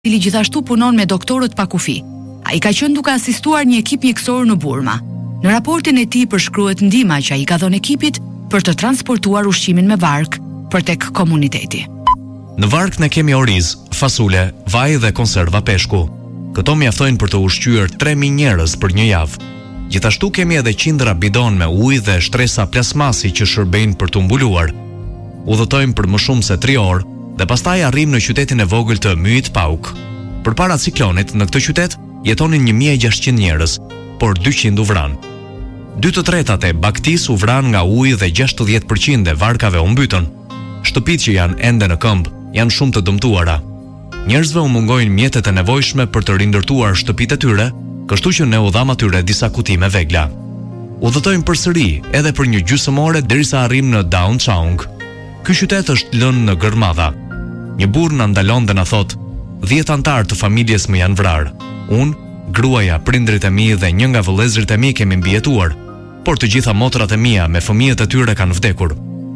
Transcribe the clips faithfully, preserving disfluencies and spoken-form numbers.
i cili gjithashtu punon me doktorët pa kufi. Ai ka qenë duke asistuar një ekip mjekësor në Burma. Në raportin e tij përshkruhet ndihma që ai ka dhënë ekipit për të transportuar ushqimin me varg për tek komuniteti. Në varg ne kemi oriz, fasule, vaj dhe konserva peshku. Këto mjaftojnë për të ushqyer tre mijë njerëz për një javë. Gjithashtu kemi edhe qindra bidon me ujë dhe shtresa plasmasi që shërbejnë për të mbuluar. Udhëtojmë për më shumë se tre orë dhe pastaj arrim në qytetin e vogël të Myit Pauk. Përpara ciklonit në këtë qytet jetonin një mijë e gjashtëqind njerëz, por dyqind u vranë. dy të tretat e baktis u vranë nga uji dhe gjashtëdhjetë përqind e varkave u mbytën. Shtëpitë që janë ende në këmbë janë shumë të dëmtuara. Njerëzve u mungojnë mjetet e nevojshme për të rindërtuar shtëpitë e tyre, kështu që ne u dham atyre disa kuti me vegla. Udhëtojmë përsëri edhe për një gjysmore derisa arrim në Daun Chaung. Ky qytet është lënë në gërmadha. Një burr na ndalon dhe na thot: dhjetë antar të familjes më janë vrarë. Unë, gruaja, prindrit e mi dhe një nga vëllezërit e mi kemi mbijetuar, por të gjitha motrat e mia me fëmijët e tyre kanë vdekur.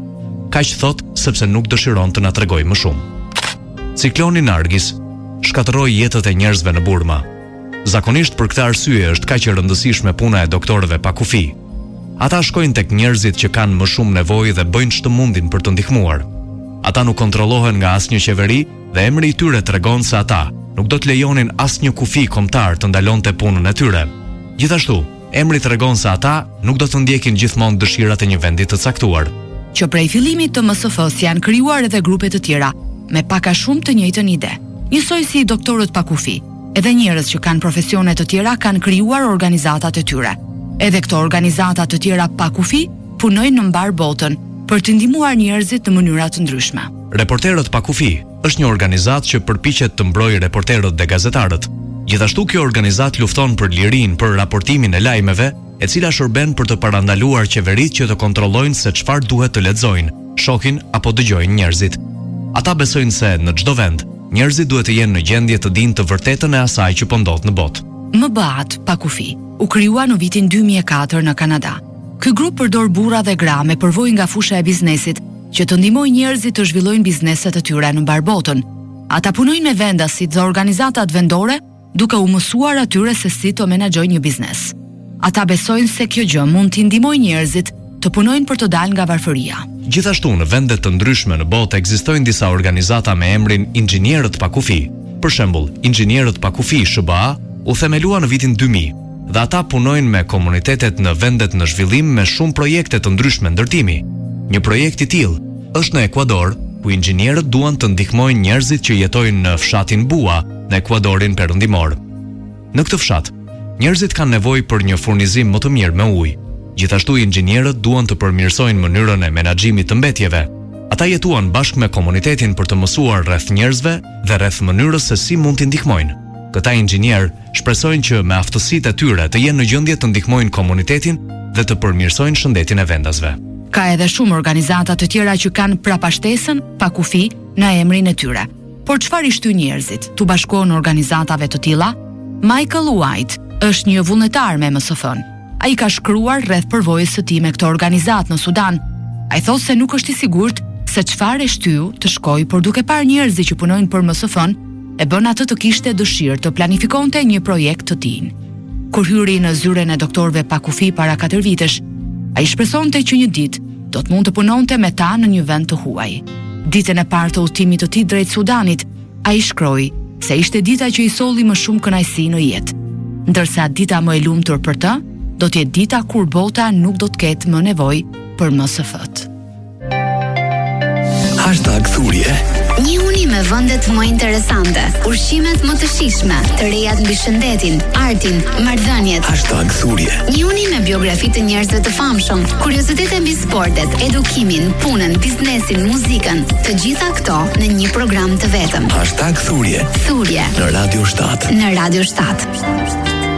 Kaq thot sepse nuk dëshiron të na tregojë më shumë. Cikloni Nargis shkatërroi jetët e njerëzve në Burma. Zakonisht për këtë arsye është kaq e rëndësishme puna e doktorëve pa kufi. Ata shkojnë tek njerëzit që kanë më shumë nevojë dhe bëjnë ç'të mundin për të ndihmuar. Ata nuk kontrollohen nga asnjë qeveri dhe emri i tyre tregon se ata nuk do të lejonin asnjë kufi kombëtar të ndalonte punën e tyre. Gjithashtu, emri tregon se ata nuk do të ndjekin gjithmonë dëshirat e një vendi të caktuar. Që prej fillimit të M S F-s janë krijuar edhe grupe të tjera me pak a shumë të njëjtën ide. Njësoj si doktorët pa kufi, edhe njerëz që kanë profesione të tjera kanë krijuar organizatat e tyre. Edhe këto organizata të tjera pa kufi punojnë në mbar botën për të ndihmuar njerëzit në mënyra të ndryshme. Reporterët pa kufi është një organizatë që përpiqet të mbrojë reporterët dhe gazetarët. Gjithashtu kjo organizatë lufton për lirinë, për raportimin e lajmeve, e cila shërben për të parandaluar qeveritë që të kontrollojnë se çfarë duhet të lexojnë, shohin apo dëgjojnë njerëzit. Ata besojnë se në çdo vend, njerëzit duhet të jenë në gjendje të dinë të vërtetën e asaj që po ndodh në botë. M B A-t pa kufi u krijua në vitin dy mijë e katër në Kanada. Ky grup përdor burra dhe gra me përvojë nga fusha e biznesit që të ndihmojnë njerëzit të zhvillojnë bizneset e tyre në mbar botën. Ata punojnë me vendasit dhe organizatat vendore duke u mësuar atyre se si të menaxhojnë një biznes. Ata besojnë se kjo gjë mund t'i ndihmojë njerëzit të punojnë për të dalë nga varfëria. Gjithashtu në vende të ndryshme në botë ekzistojnë disa organizata me emrin Inxhinierët pa kufi. Për shembull, Inxhinierët pa kufi S B A u themelua në vitin dy mijë dhe ata punojnë me komunitetet në vendet në zhvillim me shumë projekte të ndryshme ndërtimi. Një projekt i tillë është në Ekuador, ku inxhinierët duan të ndihmojnë njerëzit që jetojnë në fshatin Bua, në Ekuadorin perëndimor. Në këtë fshat, njerëzit kanë nevojë për një furnizim më të mirë me ujë. Gjithashtu inxhinierët duan të përmirësojnë mënyrën e menaxhimit të mbetjeve. Ata jetuan bashkë me komunitetin për të mësuar rreth njerëzve dhe rreth mënyrës se si mund t'i ndihmojnë. Këta inxhinier shpresojnë që me aftësitë e tyre të jenë në gjendje të ndihmojnë komunitetin dhe të përmirësojnë shëndetin e vendasve. Ka edhe shumë organizata të tjera që kanë prapashtesën pa kufi në emrin e tyre. Por çfarë i shtyn njerëzit tu bashkohen organizatave të tilla? Michael White është një vullnetar me M S F-n. Ai ka shkruar rreth përvojës së tij me këtë organizatë në Sudan. Ai thotë se nuk është i sigurt se çfarë e shtyu të shkojë, por duke parë njerëzit që punojnë për M S F-n, e bën atë të kishte dëshirë të planifikonte një projekt të tij. Kur hyri në zyren e doktorëve pa kufi para katër vitesh, ai shpresonte që një ditë do të mund të punonte me ta në një vend të huaj. Ditën e parë të udhëtimit të tij drejt Sudanit, ai shkroi se ishte dita që i solli më shumë kënaqësi në jetë, ndërsa dita më e lumtur për të do të jetë dita kur bota nuk do të ketë më nevojë për M S F-t. Hashtag Thurje. Një uni me vendet më interesante, ushqimet më të shijshme, të rejat mbi shëndetin, artin, marrëdhëniet. Hashtag Thurje. Një uni me biografi të njerëzve të famshëm, kuriozitete mbi sportet, edukimin, punën, biznesin, muzikën, të gjitha këto në një program të vetëm. Hashtag Thurje. Thurje. Në Radio shtat. Në Radio shtat.